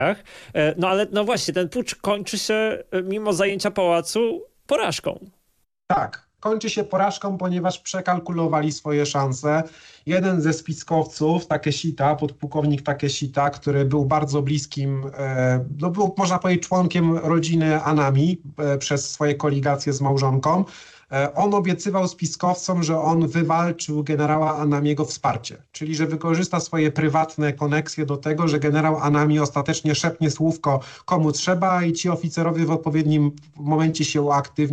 No ale no właśnie, ten pucz kończy się mimo zajęcia pałacu porażką. Tak, kończy się porażką, ponieważ przekalkulowali swoje szanse. Jeden ze spiskowców, Takeshita, podpułkownik Takeshita, który był bardzo bliskim, no był, można powiedzieć, członkiem rodziny Anami przez swoje koligacje z małżonką, on obiecywał spiskowcom, że on wywalczył generała Anamiego wsparcie, czyli że wykorzysta swoje prywatne koneksje do tego, że generał Anami ostatecznie szepnie słówko komu trzeba i ci oficerowie w odpowiednim momencie się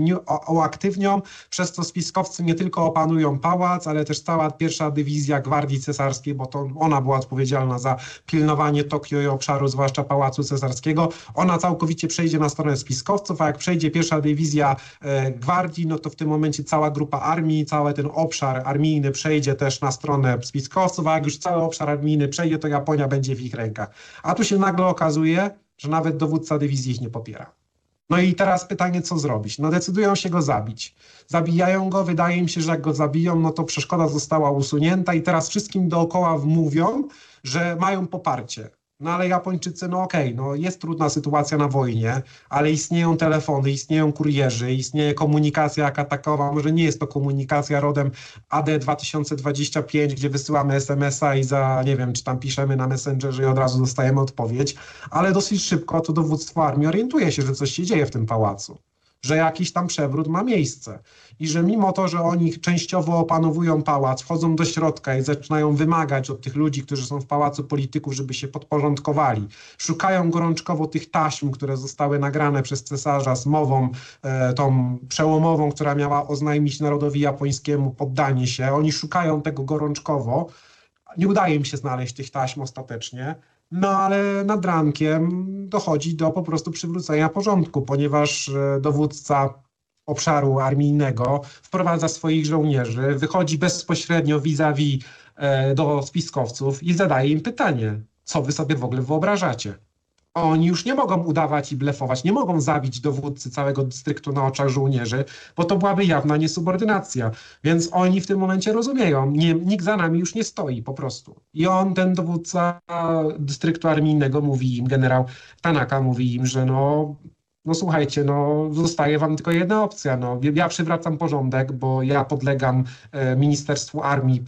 uaktywnią, przez co spiskowcy nie tylko opanują pałac, ale też cała pierwsza dywizja Gwardii Cesarskiej, bo to ona była odpowiedzialna za pilnowanie Tokio i obszaru, zwłaszcza Pałacu Cesarskiego. Ona całkowicie przejdzie na stronę spiskowców, a jak przejdzie pierwsza dywizja Gwardii, no to w tym momencie cała grupa armii, cały ten obszar armijny przejdzie też na stronę spiskowców, a jak już cały obszar armijny przejdzie, to Japonia będzie w ich rękach. A tu się nagle okazuje, że nawet dowódca dywizji ich nie popiera. No i teraz pytanie, co zrobić? No decydują się go zabić. Zabijają go, wydaje im się, że jak go zabiją, no to przeszkoda została usunięta i teraz wszystkim dookoła mówią, że mają poparcie. No ale Japończycy, no okej, no jest trudna sytuacja na wojnie, ale istnieją telefony, istnieją kurierzy, istnieje komunikacja jaka takowa, może nie jest to komunikacja rodem AD 2025, gdzie wysyłamy SMS-a i za, nie wiem, czy tam piszemy na Messengerze i od razu dostajemy odpowiedź, ale dosyć szybko to dowództwo armii orientuje się, że coś się dzieje w tym pałacu, że jakiś tam przewrót ma miejsce i że mimo to, że oni częściowo opanowują pałac, wchodzą do środka i zaczynają wymagać od tych ludzi, którzy są w pałacu polityków, żeby się podporządkowali, szukają gorączkowo tych taśm, które zostały nagrane przez cesarza z mową tą przełomową, która miała oznajmić narodowi japońskiemu poddanie się. Oni szukają tego gorączkowo. Nie udaje im się znaleźć tych taśm ostatecznie. No ale nad rankiem dochodzi do po prostu przywrócenia porządku, ponieważ dowódca obszaru armijnego wprowadza swoich żołnierzy, wychodzi bezpośrednio vis-a-vis do spiskowców i zadaje im pytanie, co wy sobie w ogóle wyobrażacie? Oni już nie mogą udawać i blefować, nie mogą zabić dowódcy całego dystryktu na oczach żołnierzy, bo to byłaby jawna niesubordynacja. Więc oni w tym momencie rozumieją, nikt za nami już nie stoi po prostu. I ten dowódca dystryktu armijnego mówi im, generał Tanaka mówi im, że no słuchajcie, no zostaje wam tylko jedna opcja, no ja przywracam porządek, bo ja podlegam Ministerstwu Armii,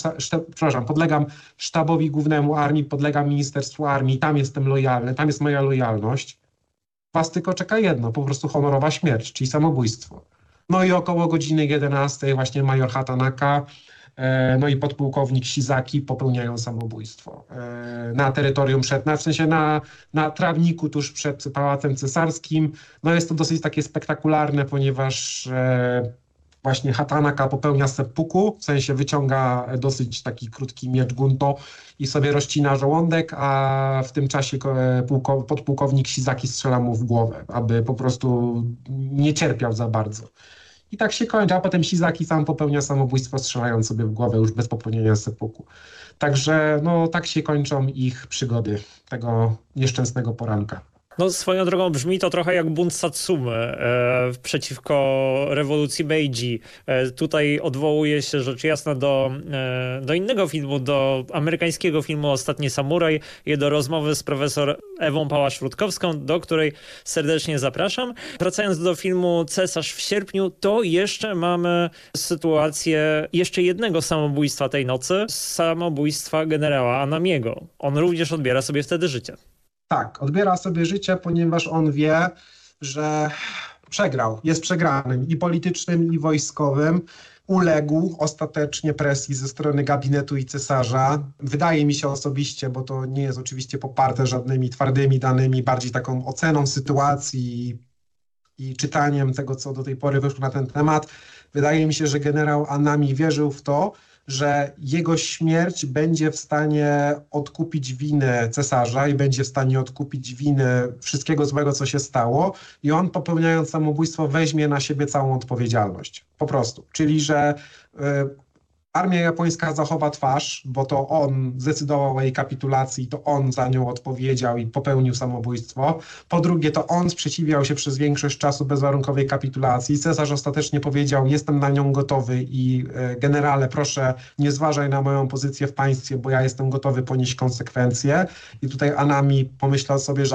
podlegam Sztabowi Głównemu Armii, podlegam Ministerstwu Armii, tam jestem lojalny, tam jest moja lojalność. Was tylko czeka jedno, po prostu honorowa śmierć, czyli samobójstwo. No i około godziny 11 właśnie major Hatanaka, no i podpułkownik Shizaki popełniają samobójstwo na terytorium w sensie na trawniku tuż przed Pałacem Cesarskim. No jest to dosyć takie spektakularne, ponieważ właśnie Hatanaka popełnia seppuku, w sensie wyciąga dosyć taki krótki miecz gunto i sobie rozcina żołądek, a w tym czasie podpułkownik Shizaki strzela mu w głowę, aby po prostu nie cierpiał za bardzo. I tak się kończy, a potem Shizaki sam popełnia samobójstwo, strzelając sobie w głowę już bez popełnienia seppuku. Także no tak się kończą ich przygody tego nieszczęsnego poranka. No swoją drogą brzmi to trochę jak bunt Satsumy przeciwko rewolucji Meiji. Tutaj odwołuje się rzecz jasna do innego filmu, do amerykańskiego filmu Ostatni Samuraj i do rozmowy z profesor Ewą Pałasz-Rutkowską, do której serdecznie zapraszam. Wracając do filmu Cesarz w sierpniu, to jeszcze mamy sytuację jeszcze jednego samobójstwa tej nocy, samobójstwa generała Anamiego. On również odbiera sobie wtedy życie. Tak, odbiera sobie życie, ponieważ on wie, że przegrał, jest przegranym i politycznym, i wojskowym. Uległ ostatecznie presji ze strony gabinetu i cesarza. Wydaje mi się osobiście, bo to nie jest oczywiście poparte żadnymi twardymi danymi, bardziej taką oceną sytuacji i czytaniem tego, co do tej pory wyszło na ten temat. Wydaje mi się, że generał Anami wierzył w to, że jego śmierć będzie w stanie odkupić winę cesarza i będzie w stanie odkupić winę wszystkiego złego, co się stało i on popełniając samobójstwo weźmie na siebie całą odpowiedzialność. Po prostu. Czyli, że armia japońska zachowa twarz, bo to on zdecydował o jej kapitulacji, to on za nią odpowiedział i popełnił samobójstwo. Po drugie, to on sprzeciwiał się przez większość czasu bezwarunkowej kapitulacji. Cesarz ostatecznie powiedział, jestem na nią gotowy i generale, proszę, nie zważaj na moją pozycję w państwie, bo ja jestem gotowy ponieść konsekwencje. I tutaj Anami pomyślał sobie, że